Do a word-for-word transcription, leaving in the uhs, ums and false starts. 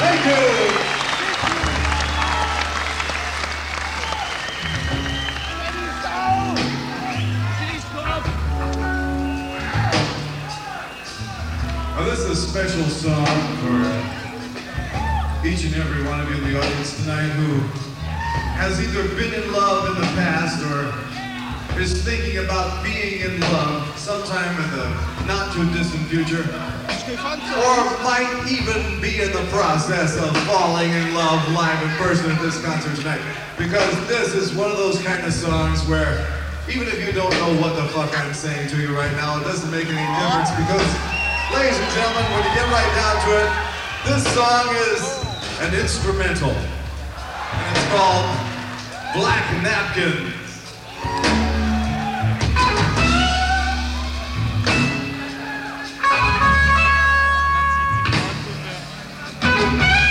Thank you. Well, this is a special song for each and every one of you in the audience tonight who has either been in love in the past or is thinking about being in love sometime in the not too distant future, or might even be in the process of falling in love live in person at this concert tonight. Because this is one of those kind of songs where even if you don't know what the fuck I'm saying to you right now, it doesn't make any difference because, ladies and gentlemen, when you get right down to it, this song is an instrumental. And it's called Black Napkin.